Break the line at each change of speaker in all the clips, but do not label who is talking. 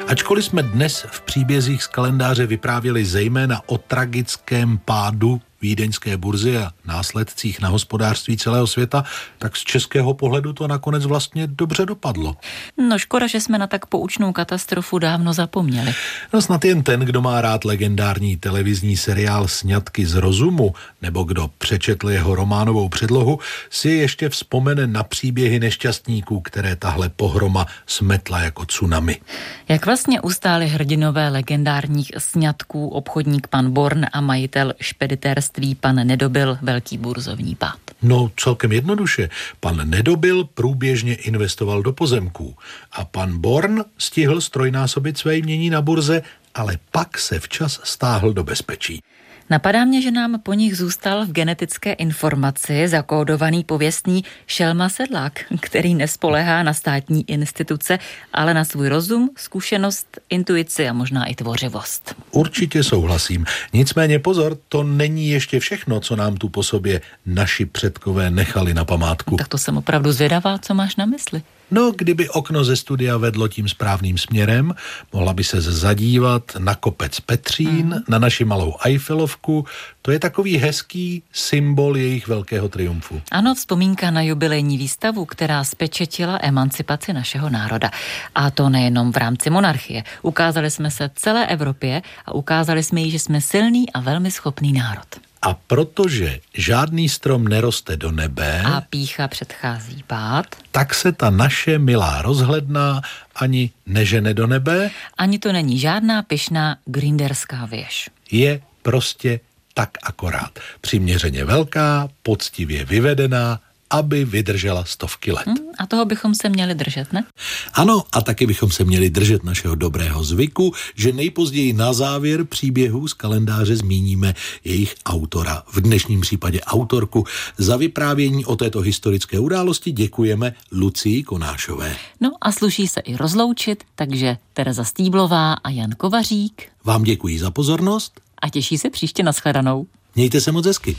Ačkoliv jsme dnes v příbězích z kalendáře vyprávěli zejména o tragickém pádu vídeňské burzy a následcích na hospodářství celého světa, tak z českého pohledu to nakonec vlastně dobře dopadlo.
No škoda, že jsme na tak poučnou katastrofu dávno zapomněli.
No snad jen ten, kdo má rád legendární televizní seriál Sňatky z rozumu, nebo kdo přečetl jeho románovou předlohu, si ještě vzpomene na příběhy nešťastníků, které tahle pohroma smetla jako tsunami.
Jak vlastně ustáli hrdinové legendárních sňatků obchodník pan Born a majitel špeditérství pan Nedobyl velký burzovní pád?
No celkem jednoduše. Pan Nedobyl průběžně investoval do pozemků a pan Born stihl ztrojnásobit své jmění na burze, ale pak se včas stáhl do bezpečí.
Napadá mě, že nám po nich zůstal v genetické informaci zakódovaný pověstný šelma sedlák, který nespoléhá na státní instituce, ale na svůj rozum, zkušenost, intuici a možná i tvořivost.
Určitě souhlasím. Nicméně pozor, to není ještě všechno, co nám tu po sobě naši předkové nechali na památku.
Tak to jsem opravdu zvědavá, co máš na mysli.
No, kdyby okno ze studia vedlo tím správným směrem, mohla by se zadívat na kopec Petřín, na naši malou Eiffelovku. To je takový hezký symbol jejich velkého triumfu.
Ano, vzpomínka na jubilejní výstavu, která spečetila emancipaci našeho národa. A to nejenom v rámci monarchie. Ukázali jsme se celé Evropě a ukázali jsme jí, že jsme silný a velmi schopný národ.
A protože žádný strom neroste do nebe
a pýcha předchází pád,
tak se ta naše milá rozhledna ani nežene do nebe,
ani to není žádná pyšná grinderská věž.
Je prostě tak akorát. Přiměřeně velká, poctivě vyvedená, aby vydržela 100 let.
A toho bychom se měli držet, ne?
Ano, a taky bychom se měli držet našeho dobrého zvyku, že nejpozději na závěr příběhů z kalendáře zmíníme jejich autora, v dnešním případě autorku. Za vyprávění o této historické události děkujeme Lucii Konášové.
No a sluší se i rozloučit, takže Tereza Stýblová a Jan Kovařík
vám děkuji za pozornost
a těší se příště na shledanou.
Mějte se moc hezky.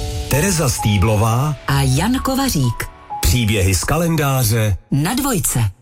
Tereza Stýblová
a Jan Kovařík.
Příběhy z kalendáře
na Dvojce.